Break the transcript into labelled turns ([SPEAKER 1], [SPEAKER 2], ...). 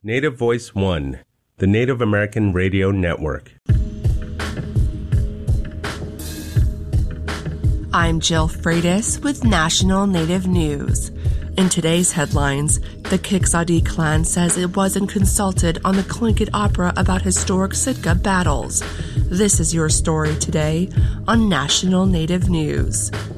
[SPEAKER 1] Native Voice One, the Native American Radio Network.
[SPEAKER 2] I'm Jill Freitas with National Native News. In today's headlines, the Kiksadi clan says it wasn't consulted on the Tlingit Opera about historic Sitka battles. This is your story today on National Native News.